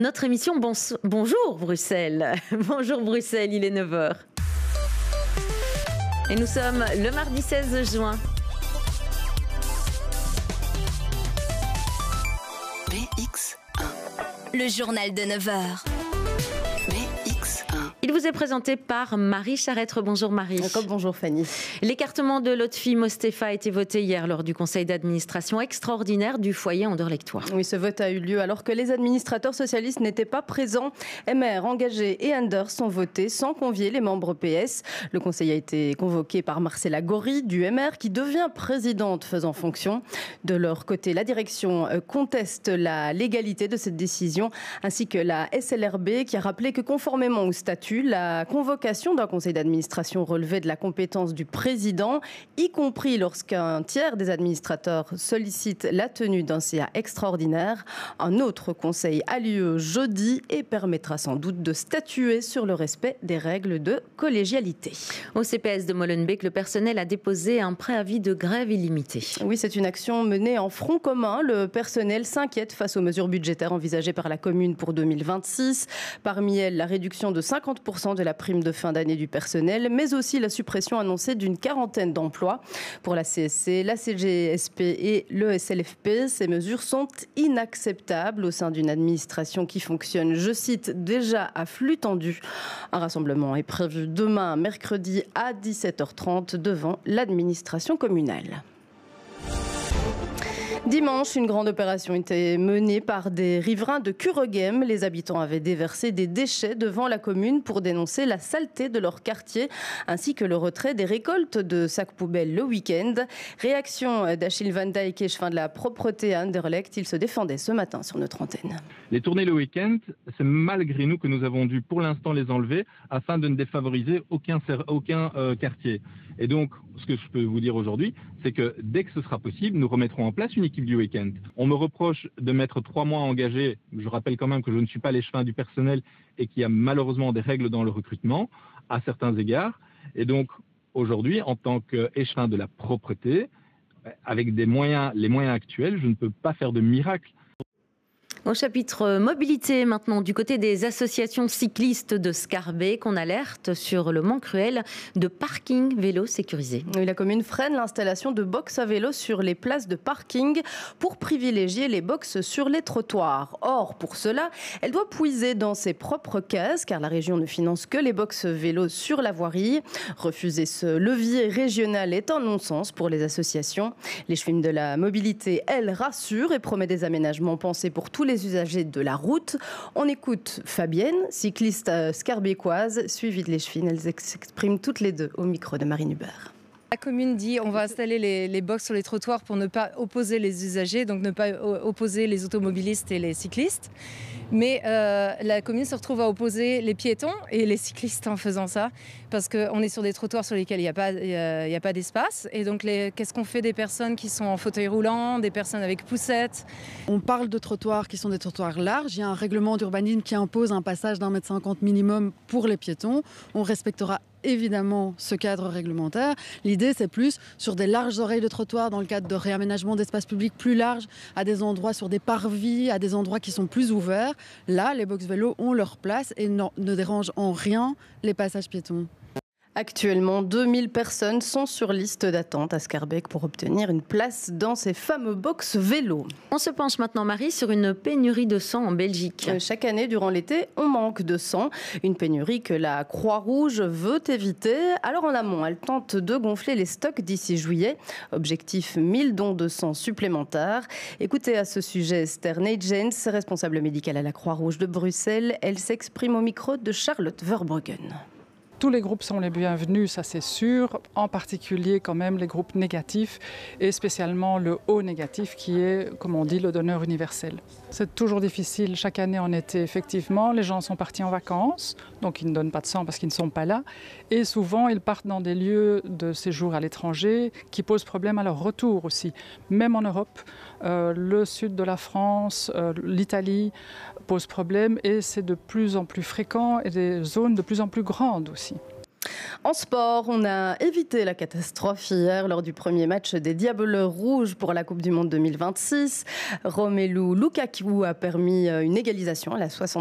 Notre émission Bonjour Bruxelles. Bonjour Bruxelles, il est 9 h. Et nous sommes le mardi 16 juin. BX1. Le journal de 9 h. BX1. Il vous est présenté par Marie Charêtre. Bonjour Marie. Bonjour Fanny. L'écartement de Lotfi Mostefa a été voté hier lors du conseil d'administration extraordinaire du foyer Anderlechtois. Oui, ce vote a eu lieu alors que les administrateurs socialistes n'étaient pas présents. MR, Engagé et Anders sont votés sans convier les membres PS. Le conseil a été convoqué par Marcella Gori du MR qui devient présidente faisant fonction. De leur côté, la direction conteste la légalité de cette décision ainsi que la SLRB qui a rappelé que conformément au statut, la convocation d'un conseil d'administration relevait de la compétence du président, y compris lorsqu'un tiers des administrateurs sollicite la tenue d'un CA extraordinaire. Un autre conseil a lieu jeudi et permettra sans doute de statuer sur le respect des règles de collégialité. Au CPS de Molenbeek, le personnel a déposé un préavis de grève illimité. Oui, c'est une action menée en front commun. Le personnel s'inquiète face aux mesures budgétaires envisagées par la commune pour 2026. Parmi elles, la réduction de 50% de la prime de fin d'année du personnel, mais aussi la suppression annoncée d'une quarantaine d'emplois. Pour la CSC, la CGSP et le SLFP, ces mesures sont inacceptables au sein d'une administration qui fonctionne, je cite, déjà à flux tendu. Un rassemblement est prévu demain, mercredi à 17h30 devant l'administration communale. Dimanche, une grande opération était menée par des riverains de Kuregem. Les habitants avaient déversé des déchets devant la commune pour dénoncer la saleté de leur quartier, ainsi que le retrait des récoltes de sacs poubelles le week-end. Réaction d'Achille Van Dijk, échevin de la propreté à Anderlecht. Il se défendait ce matin sur notre antenne. Les tournées le week-end, c'est malgré nous que nous avons dû pour l'instant les enlever afin de ne défavoriser aucun quartier. Et donc, ce que je peux vous dire aujourd'hui, c'est que dès que ce sera possible, nous remettrons en place une équipe du week-end. On me reproche de mettre 3 mois engagés. Je rappelle quand même que je ne suis pas l'échevin du personnel et qu'il y a malheureusement des règles dans le recrutement à certains égards. Et donc, aujourd'hui, en tant qu'échevin de la propreté, avec les moyens actuels, je ne peux pas faire de miracle. Au chapitre mobilité maintenant, du côté des associations cyclistes de Scarbeck, on alerte sur le manque cruel de parking vélo sécurisé. Oui, la commune freine l'installation de box à vélo sur les places de parking pour privilégier les box sur les trottoirs. Or, pour cela, elle doit puiser dans ses propres caisses car la région ne finance que les box vélo sur la voirie. Refuser ce levier régional est un non-sens pour les associations. L'échevine de la mobilité, elle, rassure et promet des aménagements pensés pour tous les usagers de la route. On écoute Fabienne, cycliste scarbécoise, suivie de l'échevine. Elles s'expriment toutes les deux au micro de Marine Hubert. La commune dit on va installer les box sur les trottoirs pour ne pas opposer les usagers, donc ne pas opposer les automobilistes et les cyclistes. Mais la commune se retrouve à opposer les piétons et les cyclistes en faisant ça, parce qu'on est sur des trottoirs sur lesquels il n'y a pas d'espace. Et donc qu'est-ce qu'on fait des personnes qui sont en fauteuil roulant, des personnes avec poussettes? On parle de trottoirs qui sont des trottoirs larges. Il y a un règlement d'urbanisme qui impose un passage d'1,50 m minimum pour les piétons. On respectera évidemment ce cadre réglementaire. L'idée, c'est plus sur des larges oreilles de trottoir dans le cadre de réaménagement d'espaces publics plus larges, à des endroits sur des parvis, à des endroits qui sont plus ouverts. Là, les box vélos ont leur place et ne dérangent en rien les passages piétons. Actuellement, 2000 personnes sont sur liste d'attente à Scarbeck pour obtenir une place dans ces fameux box vélos. On se penche maintenant, Marie, sur une pénurie de sang en Belgique. Chaque année, durant l'été, on manque de sang. Une pénurie que la Croix-Rouge veut éviter. Alors en amont, elle tente de gonfler les stocks d'ici juillet. Objectif 1000 dons de sang supplémentaires. Écoutez à ce sujet Esther Neyjens, responsable médicale à la Croix-Rouge de Bruxelles. Elle s'exprime au micro de Charlotte Verbruggen. Tous les groupes sont les bienvenus, ça c'est sûr, en particulier quand même les groupes négatifs et spécialement le O négatif qui est, comme on dit, le donneur universel. C'est toujours difficile chaque année en été, effectivement. Les gens sont partis en vacances, donc ils ne donnent pas de sang parce qu'ils ne sont pas là. Et souvent, ils partent dans des lieux de séjour à l'étranger qui posent problème à leur retour aussi. Même en Europe, le sud de la France, l'Italie pose problème et c'est de plus en plus fréquent et des zones de plus en plus grandes aussi. En sport, on a évité la catastrophe hier lors du premier match des Diables Rouges pour la Coupe du Monde 2026. Romelu Lukaku a permis une égalisation à la 60e